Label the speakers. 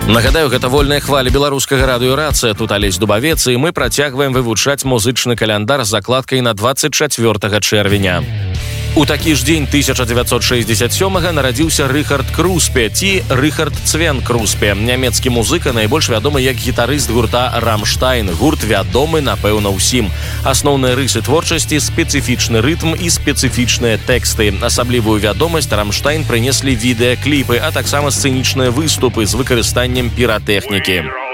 Speaker 1: Нагадаю, гэта вольная хваля беларускага радыёрацыя, тут Алесь Дубавец, і мы працягваем вывучаць музычны каляндар з закладкай на 24 чэрвеня. У такі ж дзень 1967-га нарадзіўся Рыхард Круспе, ці Рыхард Цвен Круспе. Нямецкі музыка, найбольш вядомы як гітарыст гурта «Рамштайн». Гурт вядомы, напэўна, ўсім. Асноўныя рысы творчасці – спецыфічны рытм і спецыфічныя тэксты. Асаблівую вядомасць «Рамштайн» прынеслі відэакліпы, а таксама сцэнічныя выступы з выкарыстаннем піратэхнікі.